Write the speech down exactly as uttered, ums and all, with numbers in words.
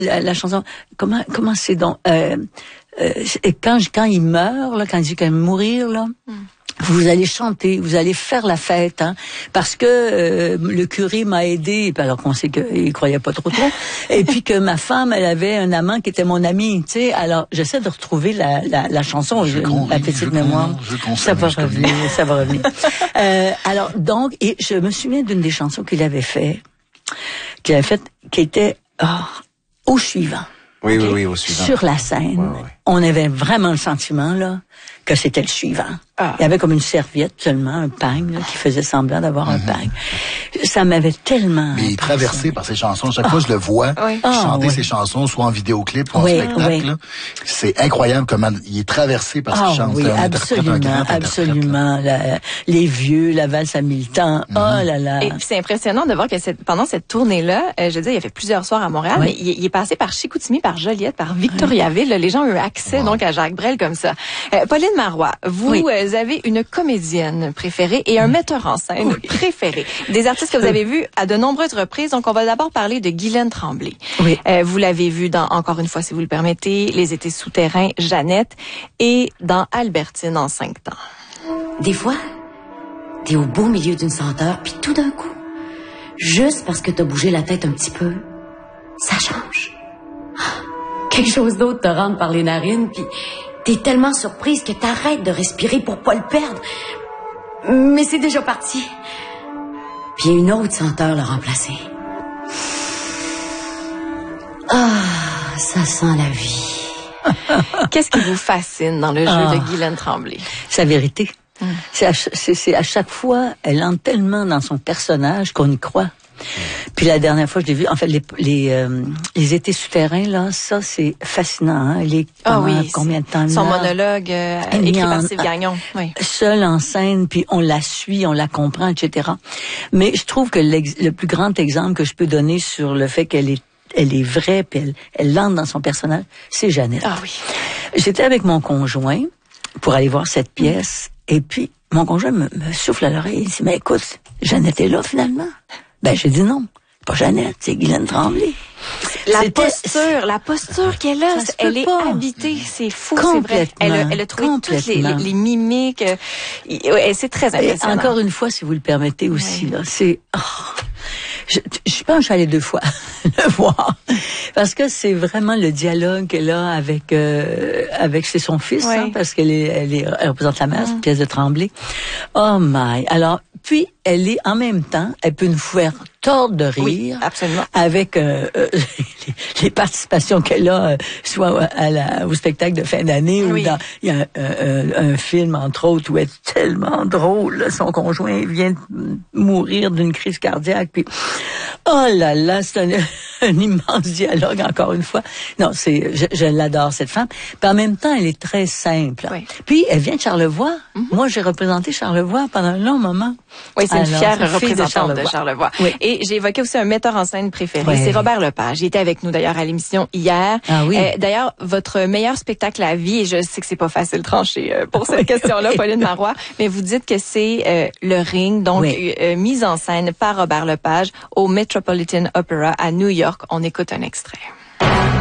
la, la chanson, comment comment c'est donc euh, euh, quand quand il meurt là, quand il dit qu'il va mourir là. Mm. Vous allez chanter, vous allez faire la fête, hein, parce que euh, le curé m'a aidé, alors qu'on sait qu'il croyait pas trop trop, et puis que ma femme, elle avait un amant qui était mon ami, tu sais. Alors j'essaie de retrouver la la, la chanson, je, con, la petite je mémoire. Con, je ça, va revenir, ça va revenir, ça va revenir. Euh, alors donc, et je me souviens d'une des chansons qu'il avait fait, qu'il avait faite, qui était oh, au suivant. Oui, okay? oui, oui, au suivant. Sur la scène, ouais, ouais. On avait vraiment le sentiment là que c'était le suivant. Ah. Il y avait comme une serviette seulement, un pagne, là, qui faisait semblant d'avoir mm-hmm. un pagne. Ça m'avait tellement... Mais il est traversé par ses chansons. Chaque oh. fois que je le vois oui. chanter oh, ses oui. chansons, soit en vidéoclip ou en oui, spectacle, oui. là, c'est incroyable comment il est traversé par ses oh, chansons. Oui, absolument, absolument. La, les vieux, la valse à mille temps, mm-hmm. oh là là. Et puis c'est impressionnant de voir que cette, pendant cette tournée-là, euh, je veux dire, il a fait plusieurs soirs à Montréal, oui. mais il, il est passé par Chicoutimi, par Joliette, par Victoriaville. Oui. Les gens ont eu accès wow. donc à Jacques Brel comme ça. Euh, Pauline Marois, vous oui. euh, avez une comédienne préférée et un oui. metteur en scène oui. préféré. Des artistes que vous avez vus à de nombreuses reprises. Donc, on va d'abord parler de Guylaine Tremblay. Oui. Euh, vous l'avez vue dans, encore une fois, si vous le permettez, Les Étés souterrains, Jeannette, et dans Albertine en cinq temps. Des fois, t'es au beau milieu d'une senteur, puis tout d'un coup, juste parce que t'as bougé la tête un petit peu, ça change. Quelque chose d'autre te rentre par les narines, puis t'es tellement surprise que t'arrêtes de respirer pour pas le perdre. Mais c'est déjà parti. Puis il y a une autre senteur l'a remplacé. Ah, ça sent la vie. Qu'est-ce qui vous fascine dans le jeu ah, de Guylaine Tremblay? Sa vérité. Hum. C'est, à, c'est, c'est à chaque fois, elle entre tellement dans son personnage qu'on y croit. Puis la dernière fois, je l'ai vu, en fait, les les, euh, les étés souterrains, là, ça, c'est fascinant. Hein? Les, ah oh oui, combien de temps son là, monologue euh, écrit par Steve Gagnon. Oui. Seule en scène, puis on la suit, on la comprend, et cetera. Mais je trouve que le plus grand exemple que je peux donner sur le fait qu'elle est elle est vraie, puis elle, elle entre dans son personnage, c'est Jeannette. Ah oui. J'étais avec mon conjoint pour aller voir cette pièce, mmh. et puis mon conjoint me, me souffle à l'oreille, il dit, mais écoute, Jeannette est là, finalement. Ben, j'ai dit non. Pas Jeannette, c'est Guylaine Tremblay. La C'était... posture, la posture qu'elle a, elle est pas. habitée, c'est fou, c'est vrai. Elle a, elle a trouvé toutes les, les, les mimiques. Euh, c'est très impressionnant. Et encore une fois, si vous le permettez aussi, ouais. là, c'est... Oh, je, je pense que je suis allée deux fois le voir. Parce que c'est vraiment le dialogue qu'elle a avec... Euh, avec c'est son fils, ouais. hein, parce qu'elle est, elle, est, elle représente la mère, mm. c'est une pièce de Tremblay. Oh my! Alors, puis, elle est, en même temps, elle peut nous faire tordre de rire. Oui, absolument. Avec euh, euh, les, les participations qu'elle a, euh, soit à la, au spectacle de fin d'année, oui. ou dans, il y a un, un, un film, entre autres, où elle est tellement drôle, là, son conjoint vient de mourir d'une crise cardiaque, puis oh là là, c'est un, un immense dialogue, encore une fois. Non, c'est, je, je l'adore, cette femme. Puis en même temps, elle est très simple. Oui. Puis, elle vient de Charlevoix. Mm-hmm. Moi, j'ai représenté Charlevoix pendant un long moment. Oui, c'est une Alors, fière représentante de Charlevoix. De Charlevoix. Oui. Et j'ai évoqué aussi un metteur en scène préféré, oui. c'est Robert Lepage. Il était avec nous d'ailleurs à l'émission hier. Ah oui. Euh, d'ailleurs, votre meilleur spectacle à vie, et je sais que c'est pas facile de trancher euh, pour cette oui, question-là, oui. Pauline Marois, mais vous dites que c'est euh, le Ring, donc oui. euh, mise en scène par Robert Lepage au Metropolitan Opera à New York. On écoute un extrait.